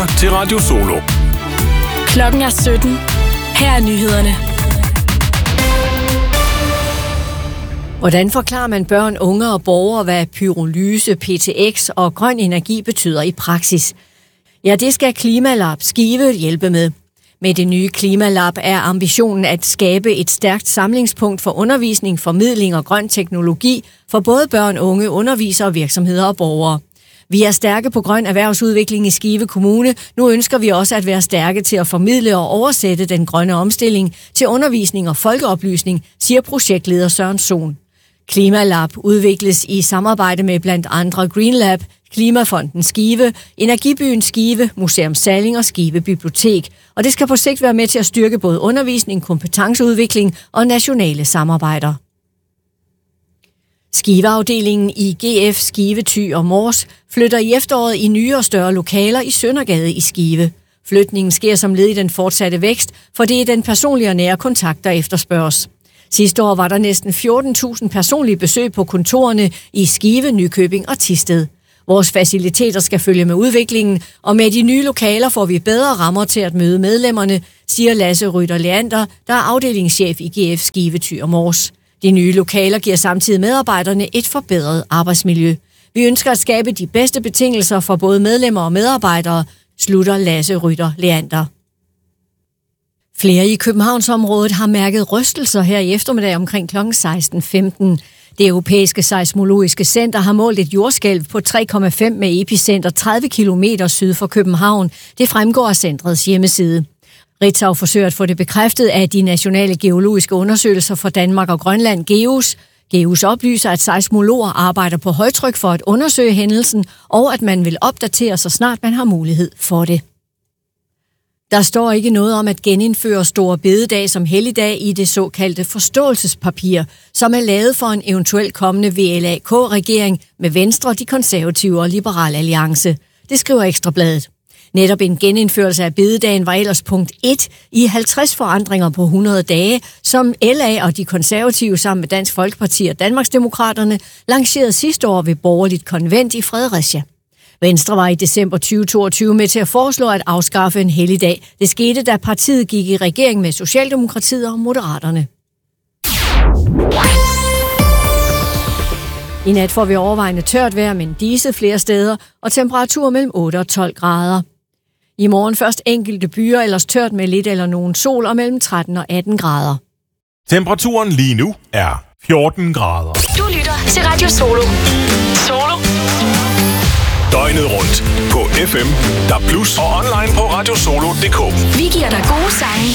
lytter til Radio Solo. Klokken er 17. Her er nyhederne. Hvordan forklarer man børn, unge og borgere, hvad pyrolyse, PTX og grøn energi betyder i praksis? Ja, det skal Klimalab Skive hjælpe med. Med det nye Klimalab er ambitionen at skabe et stærkt samlingspunkt for undervisning, formidling og grøn teknologi for både børn, unge, undervisere, virksomheder og borgere. Vi er stærke på grøn erhvervsudvikling i Skive Kommune. Nu ønsker vi også at være stærke til at formidle og oversætte den grønne omstilling til undervisning og folkeoplysning, siger projektleder Søren Sohn. Klimalab udvikles i samarbejde med blandt andre GreenLab, Klimafonden Skive, Energibyen Skive, Museum Salling og Skive Bibliotek, og det skal på sigt være med til at styrke både undervisning, kompetenceudvikling og nationale samarbejder. Skiveafdelingen i GF Skive, Thy og Mors flytter i efteråret i nye og større lokaler i Søndergade i Skive. Flytningen sker som led i den fortsatte vækst, for det er den personlige og nære kontakt, der efterspørges. Sidste år var der næsten 14.000 personlige besøg på kontorerne i Skive, Nykøbing og Thisted. Vores faciliteter skal følge med udviklingen, og med de nye lokaler får vi bedre rammer til at møde medlemmerne, siger Lasse Rytter Leander, der er afdelingschef i GF Skive, Thy og Mors. De nye lokaler giver samtidig medarbejderne et forbedret arbejdsmiljø. Vi ønsker at skabe de bedste betingelser for både medlemmer og medarbejdere, slutter Lasse Rytter Leander. Flere i Københavnsområdet har mærket rystelser her i eftermiddag omkring kl. 16.15. Det europæiske seismologiske center har målt et jordskælv på 3,5 med epicenter 30 km syd for København. Det fremgår af centrets hjemmeside. Ritzau forsøger at få det bekræftet af de nationale geologiske undersøgelser for Danmark og Grønland, GEUS. GEUS oplyser, at seismologer arbejder på højtryk for at undersøge hændelsen, og at man vil opdatere så snart man har mulighed for det. Der står ikke noget om at genindføre Store Bededag som helligdag i det såkaldte forståelsespapir, som er lavet for en eventuel kommende VLAK-regering med Venstre, de konservative og Liberal Alliance. Det skriver Ekstrabladet. Netop en genindførelse af bededagen var ellers punkt 1 i 50 forandringer på 100 dage, som LA og de konservative sammen med Dansk Folkeparti og Danmarksdemokraterne lancerede sidste år ved borgerligt konvent i Fredericia. Venstre var i december 2022 med til at foreslå at afskaffe en helligdag. Det skete, da partiet gik i regering med Socialdemokratiet og Moderaterne. I nat får vi overvejende tørt vejr, men diset flere steder, og temperatur mellem 8 og 12 grader. I morgen først enkelte byer, ellers tørt med lidt eller nogen sol, og mellem 13 og 18 grader. Temperaturen lige nu er 14 grader. Du lytter til Radio Solo. Solo. Døgnet rundt på FM, DAB+ og online på radiosolo.dk. Vi giver dig gode sange